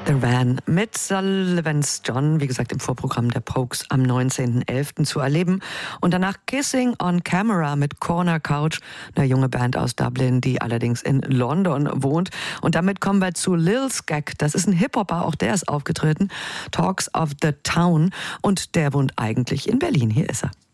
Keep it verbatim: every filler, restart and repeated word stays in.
The Van mit Sullivan's John, wie gesagt, im Vorprogramm der Pogues am neunzehnten elften zu erleben. Und danach Kissing on Camera mit Corner Couch, eine junge Band aus Dublin, die allerdings in London wohnt. Und damit kommen wir zu Lil Skag. Das ist ein Hip-Hopper, auch der ist aufgetreten. Talks of the Town. Und der wohnt eigentlich in Berlin. Hier ist er.